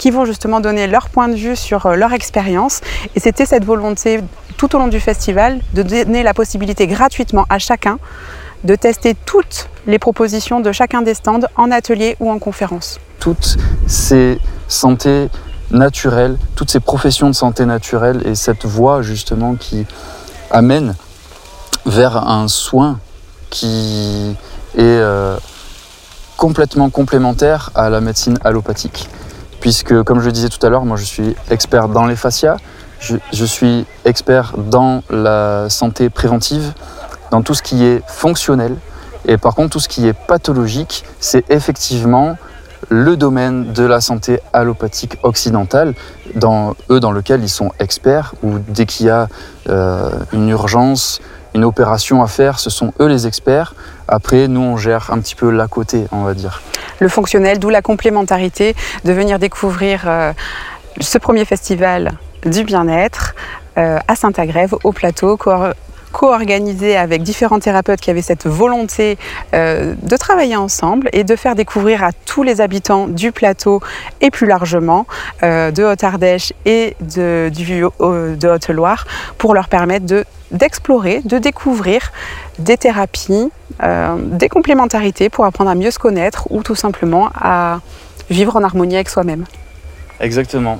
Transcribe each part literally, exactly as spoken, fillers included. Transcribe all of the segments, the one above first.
qui vont justement donner leur point de vue sur euh, leur expérience. Et c'était cette volonté tout au long du festival de donner la possibilité gratuitement à chacun de tester toutes les propositions de chacun des stands en atelier ou en conférence. Toutes ces santé naturelle, toutes ces professions de santé naturelle et cette voie justement qui amène vers un soin qui est euh, complètement complémentaire à la médecine allopathique. Puisque, comme je le disais tout à l'heure, moi je suis expert dans les fascias, je, je suis expert dans la santé préventive, dans tout ce qui est fonctionnel. Et par contre, tout ce qui est pathologique, c'est effectivement le domaine de la santé allopathique occidentale, dans, eux dans lequel ils sont experts, où dès qu'il y a euh, une urgence, une opération à faire, ce sont eux les experts. Après, nous, on gère un petit peu l'à côté, on va dire. Le fonctionnel, d'où la complémentarité, de venir découvrir euh, ce premier festival du bien-être euh, à Saint-Agrève, au plateau, co- co-organisé avec différents thérapeutes qui avaient cette volonté euh, de travailler ensemble et de faire découvrir à tous les habitants du plateau et plus largement euh, de Haute-Ardèche et de, du, euh, de Haute-Loire pour leur permettre de, d'explorer, de découvrir des thérapies, euh, des complémentarités pour apprendre à mieux se connaître ou tout simplement à vivre en harmonie avec soi-même. Exactement.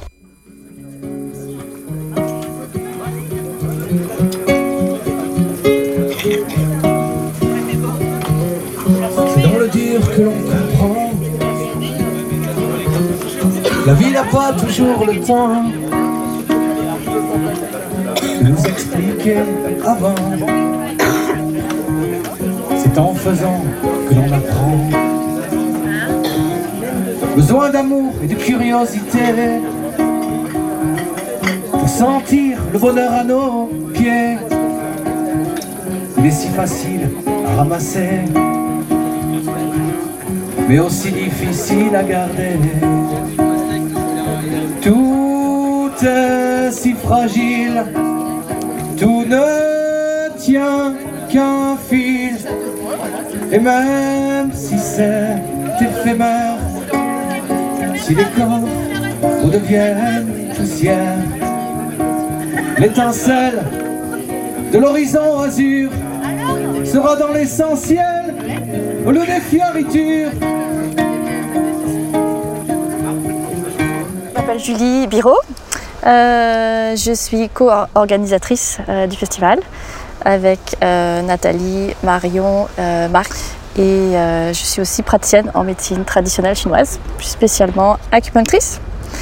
Que l'on comprend. La vie n'a pas toujours le temps de nous expliquer avant. C'est en faisant que l'on apprend. Besoin d'amour et de curiosité pour sentir le bonheur à nos pieds. Il est si facile à ramasser, mais aussi difficile à garder. Tout est si fragile, tout ne tient qu'un fil. Et même si c'est éphémère, si les corps redeviennent poussière, l'étincelle de l'horizon azur sera dans l'essentiel au lieu des fioritures. Je m'appelle Julie Biraud, euh, je suis co-organisatrice euh, du festival avec euh, Nathalie, Marion, euh, Marc et euh, je suis aussi praticienne en médecine traditionnelle chinoise, plus spécialement acupunctrice.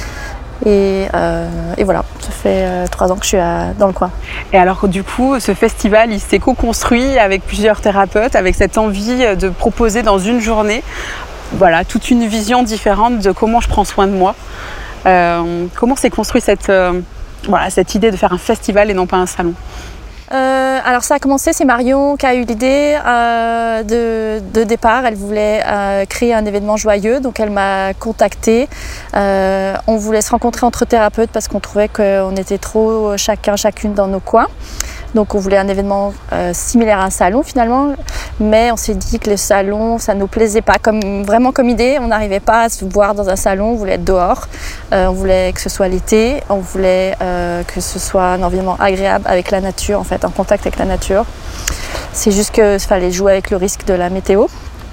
Et, euh, et voilà, ça fait euh, trois ans que je suis à, dans le coin. Et alors du coup, ce festival, il s'est co-construit avec plusieurs thérapeutes, avec cette envie de proposer dans une journée, voilà, toute une vision différente de comment je prends soin de moi. Euh, comment s'est construite cette, euh, voilà, cette idée de faire un festival et non pas un salon? Euh, alors ça a commencé, c'est Marion qui a eu l'idée euh, de, de départ. Elle voulait euh, créer un événement joyeux, donc elle m'a contactée. Euh, on voulait se rencontrer entre thérapeutes parce qu'on trouvait qu'on était trop chacun, chacune dans nos coins. Donc on voulait un événement euh, similaire à un salon finalement, mais on s'est dit que le salon, ça ne nous plaisait pas comme, vraiment comme idée. On n'arrivait pas à se voir dans un salon, on voulait être dehors, euh, on voulait que ce soit l'été, on voulait euh, que ce soit un environnement agréable avec la nature, en fait, en contact avec la nature. C'est juste qu'il fallait jouer avec le risque de la météo.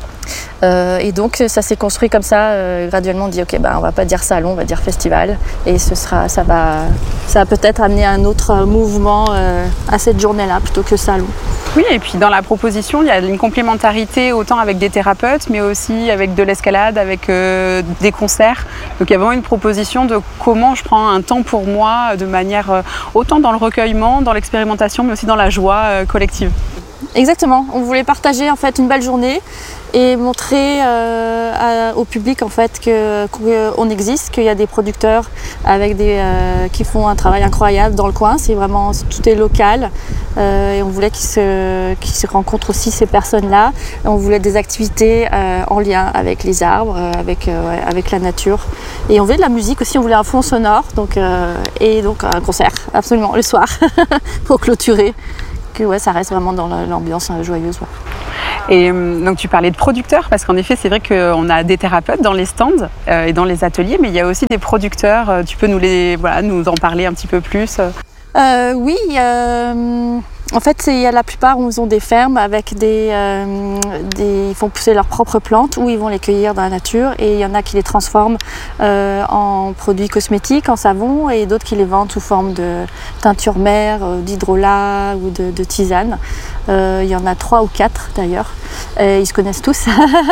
Euh, et donc ça s'est construit comme ça, euh, graduellement on dit ok, ben, on va pas dire salon, on va dire festival, et ce sera, ça va, ça va peut-être amener un autre mouvement euh, à cette journée-là plutôt que salon. Oui, et puis dans la proposition, il y a une complémentarité autant avec des thérapeutes, mais aussi avec de l'escalade, avec euh, des concerts. Donc il y a vraiment une proposition de comment je prends un temps pour moi, de manière euh, autant dans le recueillement, dans l'expérimentation, mais aussi dans la joie euh, collective. Exactement, on voulait partager en fait une belle journée et montrer euh, à, au public en fait que, qu'on existe, qu'il y a des producteurs avec des, euh, qui font un travail incroyable dans le coin. C'est vraiment, tout est local euh, et on voulait qu'ils se, qu'ils se rencontrent aussi ces personnes-là. Et on voulait des activités euh, en lien avec les arbres, avec, euh, ouais, avec la nature. Et on voulait de la musique aussi, on voulait un fond sonore donc, euh, et donc un concert, absolument, le soir pour clôturer. Que ouais, ça reste vraiment dans l'ambiance joyeuse. Ouais. Et donc tu parlais de producteurs, parce qu'en effet c'est vrai qu'on a des thérapeutes dans les stands euh, et dans les ateliers, mais il y a aussi des producteurs. Tu peux nous, les, voilà, nous en parler un petit peu plus? euh, Oui, euh, en fait il y a la plupart où ils ont des fermes avec des, euh, des... Ils font pousser leurs propres plantes ou ils vont les cueillir dans la nature, et il y en a qui les transforment euh, en produits cosmétiques, en savon, et d'autres qui les vendent sous forme de teinture mère, d'hydrolat ou de, de tisane. Euh, il y en a trois ou quatre d'ailleurs, euh, ils se connaissent tous.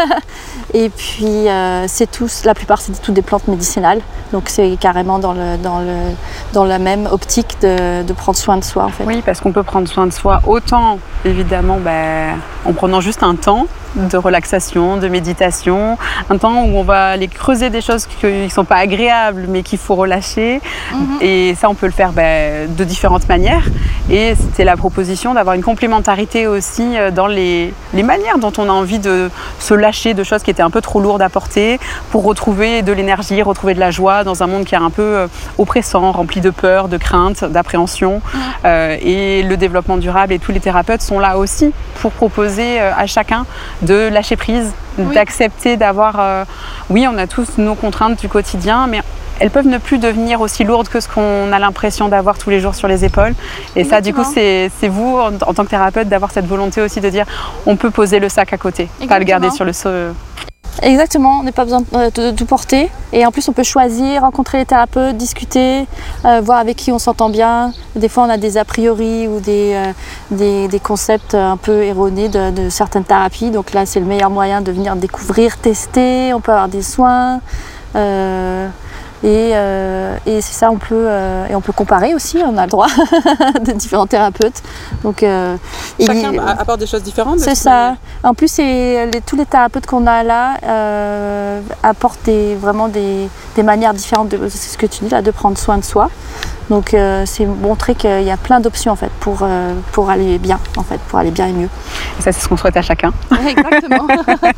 Et puis euh, c'est tous, la plupart c'est toutes des plantes médicinales, donc c'est carrément dans, le, dans, le, dans la même optique de, de prendre soin de soi en fait. Oui, parce qu'on peut prendre soin de soi autant évidemment ben, en prenant juste un temps de relaxation, de méditation, un temps où on va aller creuser des choses qui ne sont pas agréables mais qu'il faut relâcher. Mm-hmm. Et ça on peut le faire ben, de différentes manières, et c'était la proposition d'avoir une complémentarité aussi dans les, les manières dont on a envie de se lâcher de choses qui étaient un peu trop lourdes à porter, pour retrouver de l'énergie, retrouver de la joie dans un monde qui est un peu oppressant, rempli de peur, de crainte, d'appréhension. Mm-hmm. euh, et le développement durable et tous les thérapeutes sont là aussi pour proposer à chacun de lâcher prise, oui. d'accepter d'avoir... Euh, oui, on a tous nos contraintes du quotidien, mais elles peuvent ne plus devenir aussi lourdes que ce qu'on a l'impression d'avoir tous les jours sur les épaules. Et Exactement. Ça, du coup, c'est, c'est vous, en, en tant que thérapeute, d'avoir cette volonté aussi de dire on peut poser le sac à côté, Exactement. Pas le garder sur le seau. Exactement, on n'a pas besoin de tout porter, et en plus on peut choisir, rencontrer les thérapeutes, discuter, euh, voir avec qui on s'entend bien. Des fois on a des a priori ou des, euh, des, des concepts un peu erronés de, de certaines thérapies, donc là c'est le meilleur moyen de venir découvrir, tester, on peut avoir des soins. Euh, Et, euh, et c'est ça, on peut, euh, et on peut comparer aussi, on a le droit de différents thérapeutes. Donc, euh, Chacun il, apporte des choses différentes. C'est ça. En plus, c'est, les, tous les thérapeutes qu'on a là euh, apportent des, vraiment des, des manières différentes, de, c'est ce que tu dis là, de prendre soin de soi. Donc euh, c'est montrer qu'il y a plein d'options en fait, pour, euh, pour aller bien, en fait, pour aller bien et mieux. Et ça, c'est ce qu'on souhaite à chacun. Exactement.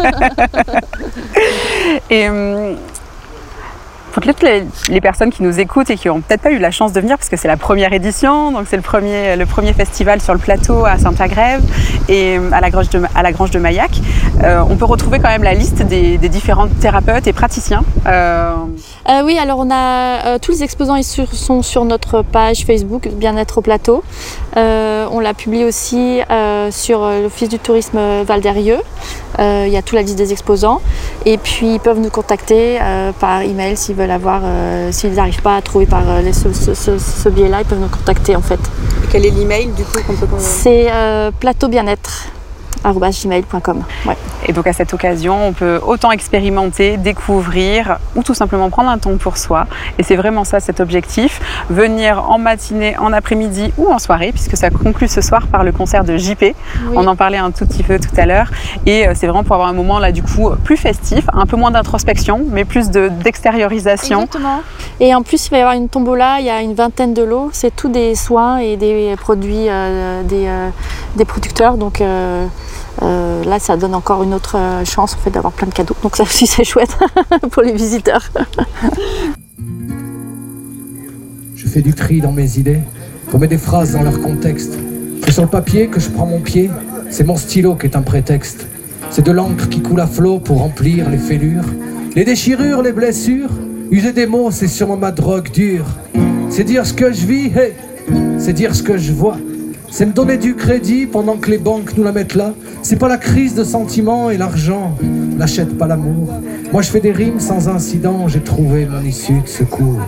Et... Hum, pour toutes les, les personnes qui nous écoutent et qui n'ont peut-être pas eu la chance de venir, parce que c'est la première édition, donc c'est le premier, le premier festival sur le plateau à Saint-Agrève et à la Grange de, à la Grange de Maillac, euh, on peut retrouver quand même la liste des, des différents thérapeutes et praticiens. Euh... Euh, oui, alors on a euh, tous les exposants ils sur, sont sur notre page Facebook Bien-être au plateau. Euh, on l'a publié aussi euh, sur l'Office du tourisme Val d'Eyrieux. Euh, il y a toute la liste des exposants, et puis ils peuvent nous contacter euh, par email s'ils veulent avoir, euh, s'ils n'arrivent pas à trouver par euh, les, ce, ce, ce, ce biais-là, ils peuvent nous contacter en fait. Et quel est l'email du coup qu'on peut... C'est euh, plateau bien-être arobase gmail point com. Ouais. Et donc à cette occasion, on peut autant expérimenter, découvrir ou tout simplement prendre un temps pour soi. Et c'est vraiment ça cet objectif, venir en matinée, en après-midi ou en soirée, puisque ça conclut ce soir par le concert de J P. Oui. On en parlait un tout petit peu tout à l'heure. Et c'est vraiment pour avoir un moment là du coup plus festif, un peu moins d'introspection, mais plus de, d'extériorisation. Exactement. Et en plus, il va y avoir une tombola, il y a une vingtaine de lots. C'est tous des soins et des produits euh, des, euh, des producteurs. Donc euh, Euh, là, ça donne encore une autre chance en fait, d'avoir plein de cadeaux. Donc ça aussi, c'est chouette pour les visiteurs. Je fais du tri dans mes idées, remets des phrases dans leur contexte. C'est sur le papier que je prends mon pied, c'est mon stylo qui est un prétexte. C'est de l'encre qui coule à flot pour remplir les fêlures, les déchirures, les blessures. User des mots, c'est sûrement ma drogue dure. C'est dire ce que je vis, hey, c'est dire ce que je vois. C'est me donner du crédit pendant que les banques nous la mettent là. C'est pas la crise de sentiments et l'argent n'achète pas l'amour. Moi je fais des rimes sans incident, j'ai trouvé mon issue de secours.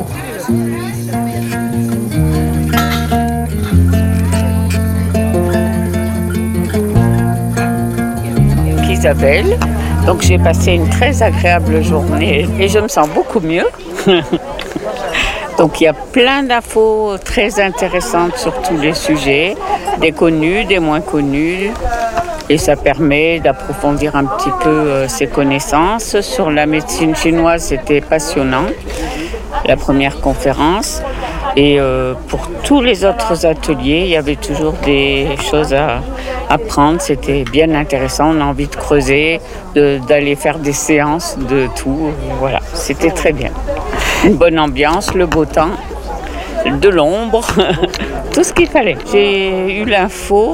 Isabelle, donc j'ai passé une très agréable journée et je me sens beaucoup mieux. Donc il y a plein d'infos très intéressantes sur tous les sujets, des connus, des moins connus, et ça permet d'approfondir un petit peu euh, ses connaissances. Sur la médecine chinoise, c'était passionnant, la première conférence. Et euh, pour tous les autres ateliers, il y avait toujours des choses à apprendre. C'était bien intéressant, on a envie de creuser, de, d'aller faire des séances de tout. Voilà, c'était très bien. Une bonne ambiance, le beau temps, de l'ombre, tout ce qu'il fallait. J'ai eu l'info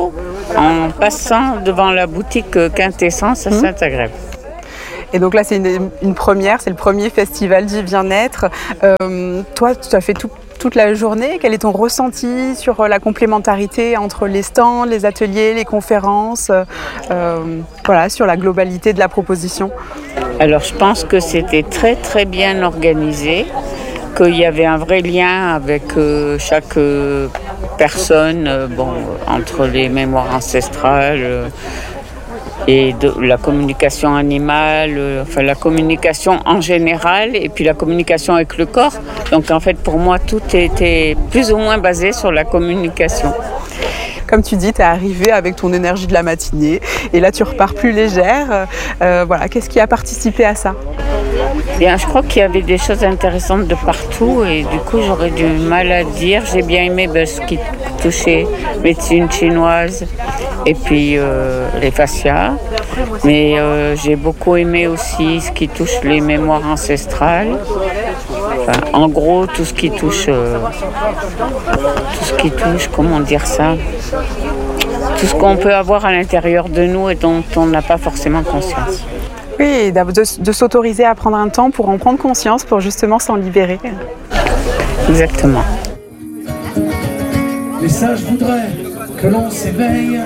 en passant devant la boutique Quintessence à Saint-Agrève. Et donc là, c'est une, une première, c'est le premier festival du bien-être. Euh, toi, tu as fait tout, toute la journée. Quel est ton ressenti sur la complémentarité entre les stands, les ateliers, les conférences, euh, voilà, sur la globalité de la proposition? Alors, je pense que c'était très, très bien organisé, qu'il y avait un vrai lien avec euh, chaque euh, personne, euh, bon, entre les mémoires ancestrales, euh, et de la communication animale, euh, enfin la communication en général et puis la communication avec le corps. Donc en fait pour moi tout était plus ou moins basé sur la communication. Comme tu dis, tu es arrivée avec ton énergie de la matinée et là tu repars plus légère. Euh, voilà, qu'est-ce qui a participé à ça? Bien, je crois qu'il y avait des choses intéressantes de partout et du coup j'aurais du mal à dire. J'ai bien aimé ben, ce qui touchait médecine chinoise et puis euh, les fascias. Mais euh, j'ai beaucoup aimé aussi ce qui touche les mémoires ancestrales. Enfin, en gros, tout ce qui touche, euh, tout ce qui touche, comment dire ça, tout ce qu'on peut avoir à l'intérieur de nous et dont on n'a pas forcément conscience. Oui, de, de s'autoriser à prendre un temps pour en prendre conscience, pour justement s'en libérer. Exactement. Les sages voudraient que l'on s'éveille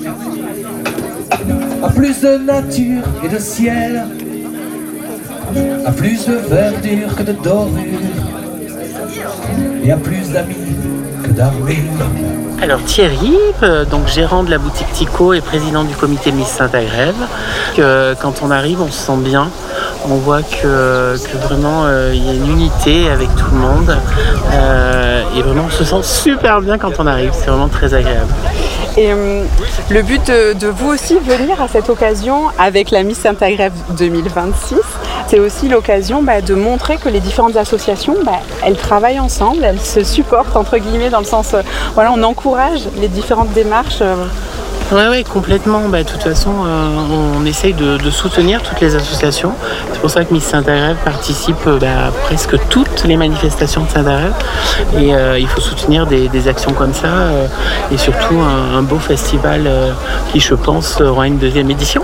à plus de nature et de ciel, à plus de verdure que de dorure, et à plus d'amis que d'armures. Alors Thierry, euh, donc gérant de la boutique Tico et président du comité Miss Saint-Agrève. Euh, quand on arrive, on se sent bien. On voit que, que vraiment euh, il y a une unité avec tout le monde. Euh, et vraiment on se sent super bien quand on arrive. C'est vraiment très agréable. Et euh, le but de, de vous aussi venir à cette occasion avec la Miss Saint-Agrève deux mille vingt-six, c'est aussi l'occasion bah, de montrer que les différentes associations, bah, elles travaillent ensemble, elles se supportent entre guillemets dans le sens, euh, voilà, on encourage les différentes démarches. Euh, Oui, ouais, complètement. Bah, de toute façon, euh, on essaye de, de soutenir toutes les associations. C'est pour ça que Miss Saint-Agrève participe bah, à presque toutes les manifestations de Saint-Agrève. Et euh, il faut soutenir des, des actions comme ça. Euh, et surtout un, un beau festival euh, qui, je pense, aura une deuxième édition.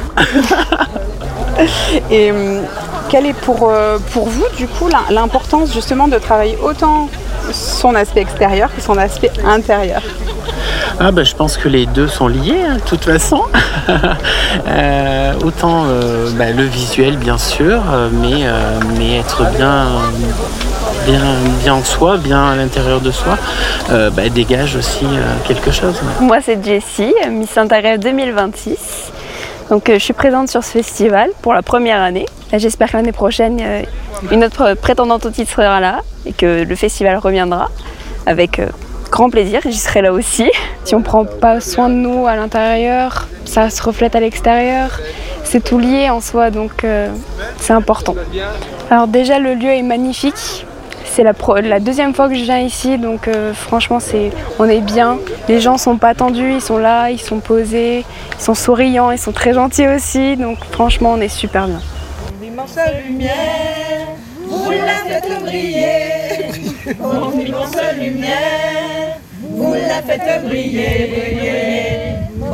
Et euh, quelle est pour, euh, pour vous, du coup, l'importance justement de travailler autant son aspect extérieur que son aspect intérieur? Ah bah, je pense que les deux sont liés, hein, de toute façon. euh, autant euh, bah, le visuel, bien sûr, euh, mais, euh, mais être bien, bien, bien en soi, bien à l'intérieur de soi, euh, bah, dégage aussi euh, quelque chose. Ouais. Moi, c'est Jessie, Miss Saint-Agrève deux mille vingt-six. Donc, euh, je suis présente sur ce festival pour la première année. Et j'espère que l'année prochaine, euh, une autre prétendante au titre sera là et que le festival reviendra avec... Euh, grand plaisir, j'y serai là aussi. Si on ne prend pas soin de nous à l'intérieur, ça se reflète à l'extérieur. C'est tout lié en soi, donc euh, c'est important. Alors déjà, le lieu est magnifique. C'est la, pro- la deuxième fois que je viens ici, donc euh, franchement, c'est, on est bien. Les gens ne sont pas tendus, ils sont là, ils sont posés, ils sont souriants, ils sont très gentils aussi. Donc franchement, on est super bien. L'immense lumière, vous la faites briller. Mon immense lumière, vous la faites briller, briller.